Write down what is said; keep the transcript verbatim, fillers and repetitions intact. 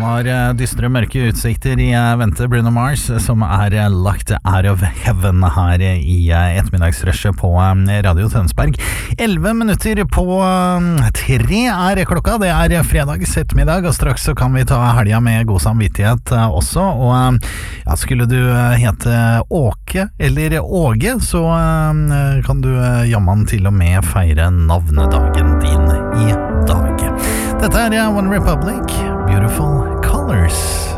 har dystre, mørke utsikter i vente. Bruno Mars, som er lagt out of heaven her i ettermiddagsrushet på Radio Tønsberg. elleve minutter på tre er klokka. Det er fredags ettermiddag, og straks så kan vi ta helga med god samvittighet også. Og ja, skulle du hete Åke eller Åge, så kan du jammen til og med feire navnedagen din i dag. Dette er One Republic, Beautiful Colors.